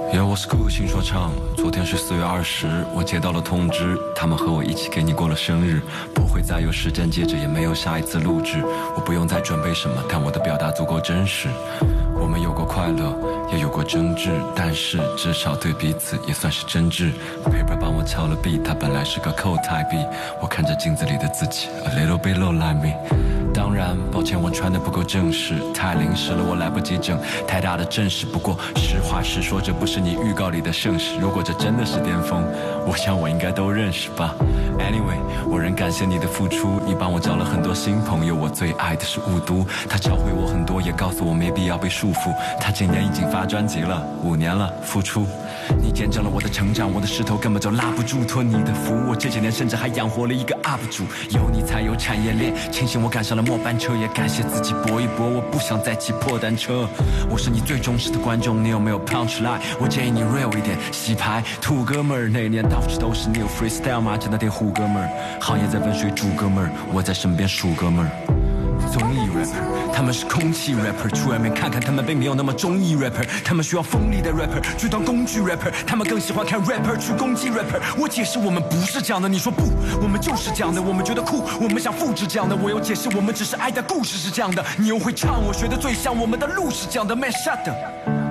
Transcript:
我是酷星说唱。昨天是4月20，我接到了通知，他们和我一起给你过了生日，不会再有时间接着，也没有下一次录制。我不用再准备什么，但我的表达足够真实。我们有过快乐，也有过争执，但是至少对彼此也算是真挚。Paper 帮我敲了 beat， 他本来是个扣台币。我看着镜子里的自己 ，a little bit low like me。当然，抱歉，我穿得不够正式，太临时了，我来不及整太大的阵势。不过实话实说，这不是你预告里的盛世。如果这真的是巅峰，我想我应该都认识吧。Anyway， 我仍感谢你的付出，你帮我交了很多新朋友。我最爱的是雾都，他教会我很多，也告诉我没必要被束缚。他今年已经发专辑了，5年了，付出。你见证了我的成长，我的势头根本就拉不住，托你的福，我这几年甚至还养活了一个 UP 主。有你才有产业链，庆幸我赶上了末班车，也感谢自己搏一搏，我不想再骑破单车。我是你最忠实的观众，你有没有 punch line？ 我建议你 real 一点，洗牌土哥们儿，那年到处都是你有 freestyle 吗？真的得唬哥们儿，行业在温水煮哥们儿，我在身边数哥们儿。综艺 rapper， 他们是空气 rapper， 出外面看看，他们并没有那么中意 rapper， 他们需要锋利的 rapper 去当工具 rapper， 他们更喜欢看 rapper 去攻击 rapper。 我解释我们不是这样的，你说不，我们就是这样的，我们觉得酷，我们想复制这样的。我有解释，我们只是爱的故事是这样的，你又会唱，我学的最像，我们的路是这样的。Man shut up。